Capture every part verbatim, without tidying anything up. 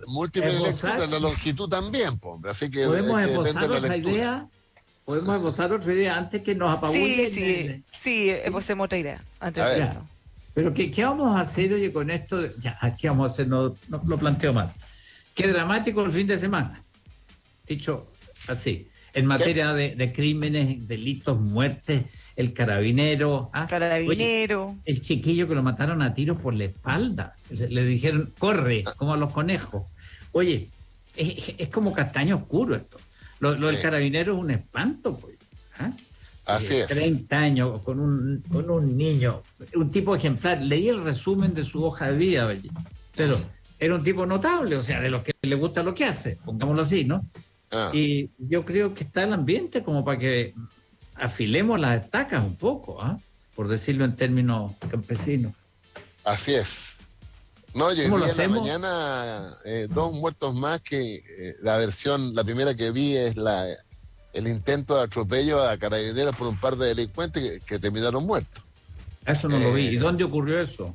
múltiples esbozar, lecturas, la longitud también, po, hombre. Así que, podemos eh, que depende esbozar de la otra lectura. idea, podemos esbozar otra idea antes que nos Sí, apabullen. sí, eh, sí, ¿sí? esbocemos otra idea antes A de ver. Ya. Pero ¿qué, qué vamos a hacer, oye, con esto? de- Ya, ¿qué vamos a hacer? No, no lo planteo mal. Qué dramático el fin de semana. Dicho así, en materia de, de crímenes, delitos, muertes, el carabinero. ¿ah? Oye, Carabinero. el chiquillo que lo mataron a tiros por la espalda. Le, le dijeron, corre, como a los conejos. Oye, es, es como castaño oscuro esto. Lo, lo Sí. del carabinero es un espanto, pues. ¿ah? Así Eh, es. treinta años con un, con un niño, un tipo ejemplar. Leí el resumen de su hoja de vida, oye, pero era un tipo notable, o sea, de los que le gusta lo que hace, pongámoslo así, ¿no? Ah, Y yo creo que está el ambiente como para que afilemos las estacas un poco, ¿ah? Por decirlo en términos campesinos. así es. No, yo hoy ¿Cómo lo día en la hacemos? mañana, eh, dos muertos más que eh, la versión, la primera que vi es la el intento de atropello a carabineros por un par de delincuentes que, que terminaron muertos. Eso no lo vi. Eh, ¿Y dónde ocurrió eso?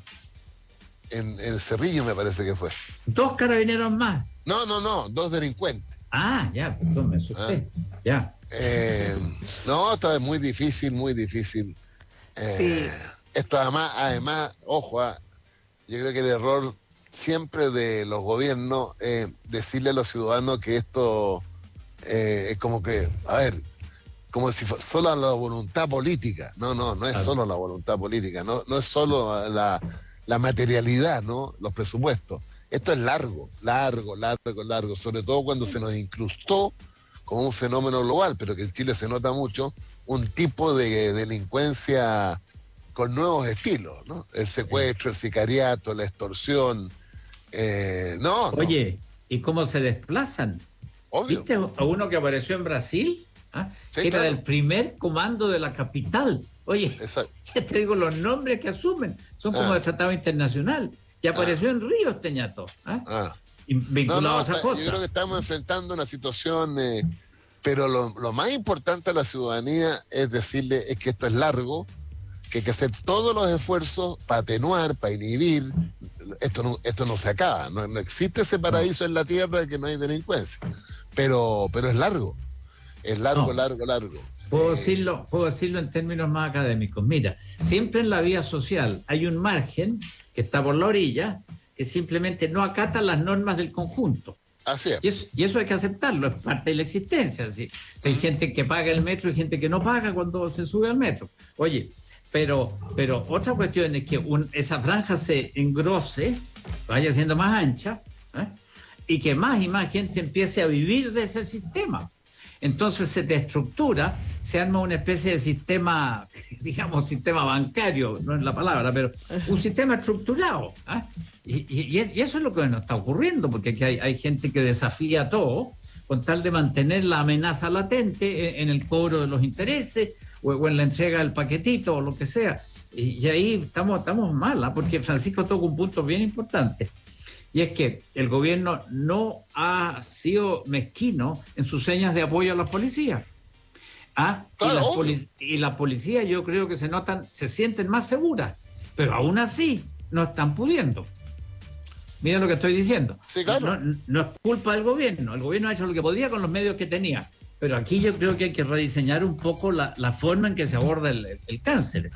En, en Cerrillo me parece que fue. Dos carabineros más. No, no, no, dos delincuentes. Ah, ya, perdón, me asusté. Ya. Eh, no, esto es muy difícil, muy difícil. Eh, Sí. Esto además, además, ojo, ah, yo creo que el error siempre de los gobiernos es decirle a los ciudadanos que esto eh, es como que, a ver, como si fuera solo la voluntad política. No, no, no es Claro. solo la voluntad política, no, no es solo la, la materialidad, ¿no? Los presupuestos. Esto es largo, largo, largo, largo, sobre todo cuando se nos incrustó como un fenómeno global, pero que en Chile se nota mucho, un tipo de delincuencia con nuevos estilos, ¿no? El secuestro, el sicariato, la extorsión. Eh, no, no, Oye, ¿y cómo se desplazan? obvio. ¿Viste a uno que apareció en Brasil? ¿Ah? Sí, que era claro. del primer comando de la capital. Oye, Exacto. ya te digo, los nombres que asumen son como Ah. de tratado internacional. Y apareció en Río este ñato, ¿ah? Ah. Y No, vinculado no, a otra está- cosa. yo creo que estamos enfrentando una situación, eh, pero lo, lo más importante a la ciudadanía es decirle es que esto es largo, que hay que hacer todos los esfuerzos para atenuar, para inhibir. Esto no, esto no se acaba, no, no existe ese paraíso en la tierra de que no hay delincuencia, pero, pero es largo, es largo, No. largo, largo. Puedo Eh, decirlo, puedo decirlo en términos más académicos. Mira, siempre en la vida social hay un margen que está por la orilla que simplemente no acata las normas del conjunto. Así es. Y eso, y eso hay que aceptarlo, es parte de la existencia. ¿Sí? Si hay gente que paga el metro y gente que no paga cuando se sube al metro. Oye, pero, pero otra cuestión es que un- esa franja se engrose, vaya siendo más ancha, ¿eh? Y que más y más gente empiece a vivir de ese sistema. Entonces se te estructura, se arma una especie de sistema, digamos, sistema bancario, no es la palabra, pero un sistema estructurado. ¿ah? Y, y- y eso es lo que nos está ocurriendo, porque aquí hay, hay gente que desafía todo con tal de mantener la amenaza latente en, en el cobro de los intereses o, o en la entrega del paquetito o lo que sea. Y, y ahí estamos, estamos mal, ¿ah? Porque Francisco toca un punto bien importante. Y es que el gobierno no ha sido mezquino en sus señas de apoyo a las policías. Ah, Claro, y, las obvio. polic- y las policías yo creo que se notan, se sienten más seguras, pero aún así no están pudiendo. Mira lo que estoy diciendo. Sí, claro. No, no es culpa del gobierno. El gobierno ha hecho lo que podía con los medios que tenía. Pero aquí yo creo que hay que rediseñar un poco la, la forma en que se aborda el, el cáncer.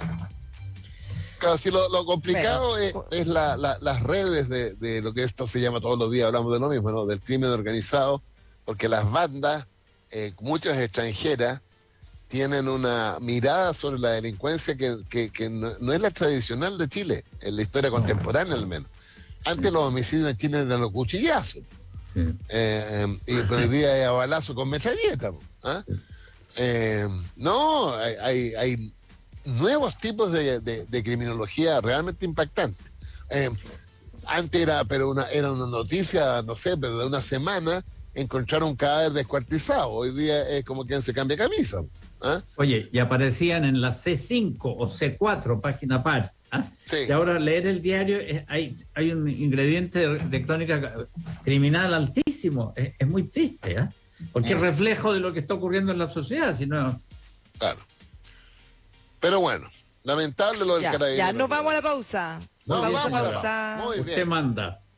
Claro, sí, lo, lo complicado Bueno, es, es la- la- las redes de, de lo que esto se llama todos los días, hablamos de lo mismo, ¿no? Del crimen organizado, porque las bandas, eh, muchas extranjeras, tienen una mirada sobre la delincuencia que, que- que no, no es la tradicional de Chile, en la historia contemporánea al menos. Antes los homicidios en Chile eran los cuchillazos, Sí. eh, y pero hoy día es a balazo con metralleta. ¿Ah? Eh, no, hay, hay, hay nuevos tipos de, de- de criminología realmente impactantes. Eh, antes era, pero una, era una noticia, no sé, pero de una semana encontrar un cadáver descuartizado. Hoy día es como quien se cambia camisa. ¿Ah? Oye, y aparecían en la C cinco o C cuatro, página par. ¿ah? Sí. Y ahora leer el diario, es- hay, hay un ingrediente de, de crónica criminal altísimo. Es, es muy triste, ¿ah? Porque es reflejo de lo que está ocurriendo en la sociedad. Si no, Claro. Pero bueno, lamentable lo del Ya, carabinero. ya, nos vamos a la pausa. No, Nos vamos a vamos a la pausa. pausa. Muy usted bien. manda.